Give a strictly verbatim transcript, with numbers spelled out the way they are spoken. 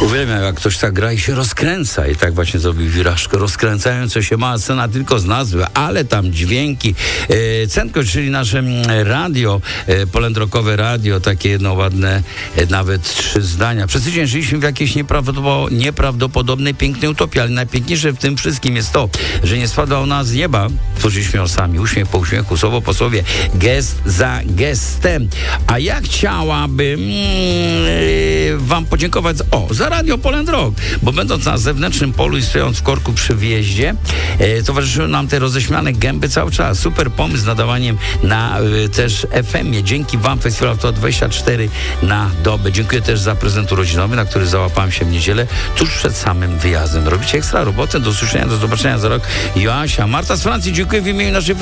Uwielbiam, jak ktoś tak gra i się rozkręca. I tak właśnie zrobił wirażkę. Rozkręcająco się mała scena tylko z nazwy, ale tam dźwięki. E, Centko, czyli nasze radio, e, polędrokowe radio, takie jedno ładne, e, nawet trzy zdania. Przez tydzień żyliśmy w jakiejś nieprawdopod- nieprawdopodobnej, pięknej utopii, ale najpiękniejsze w tym wszystkim jest to, że nie spadła ona z nieba. Tworzyliśmy ją sami. Uśmiech po uśmiechu, słowo po słowie, gest za gestem. A ja chciałabym mm, wam podziękować o, za Radio Poland Rock, bo będąc na zewnętrznym polu i stojąc w korku przy wjeździe, e, towarzyszyły nam te roześmiane gęby cały czas. Super pomysł z nadawaniem na e, też F M-ie. Dzięki wam Festiwal to dwadzieścia cztery na dobę. Dziękuję też za prezent urodzinowy, na który załapałem się w niedzielę, tuż przed samym wyjazdem. Robicie ekstra robotę. Do usłyszenia, do zobaczenia za rok. Joasia, Marta z Francji, dziękuję w imieniu naszej